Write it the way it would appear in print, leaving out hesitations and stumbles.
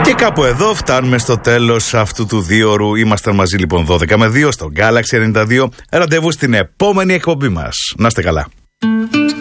Και κάπου εδώ φτάνουμε στο τέλος αυτού του 2ωρου. Ήμασταν μαζί λοιπόν 12 με 2 στο Galaxy 92. Ραντεβού στην επόμενη εκπομπή μας. Να είστε καλά.